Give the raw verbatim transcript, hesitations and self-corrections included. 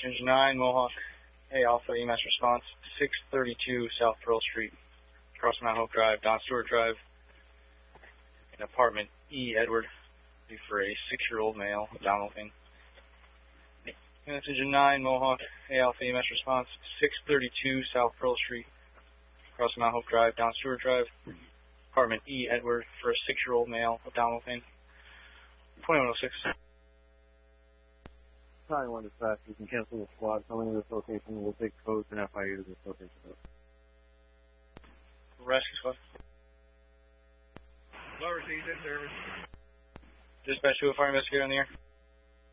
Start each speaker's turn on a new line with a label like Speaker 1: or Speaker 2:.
Speaker 1: Engine nine, Mohawk, A Alpha, E M S response, six thirty-two South Pearl Street, across Mount Hope Drive, Don Stewart Drive, in apartment E, Edward, for a six-year-old male, downloading. Units Engine nine, Mohawk, A Alpha, E M S response, six thirty-two South Pearl Street, across Mount Hope Drive, Don Stewart Drive, apartment E, Edward, for a six-year-old male, downloading. twenty-one oh six.
Speaker 2: Nine one dispatch, you can cancel the squad coming to this location. We'll take codes and F I U to this location.
Speaker 1: Rescue squad.
Speaker 3: Lower seas in service.
Speaker 1: Dispatch to a fire investigator on the air.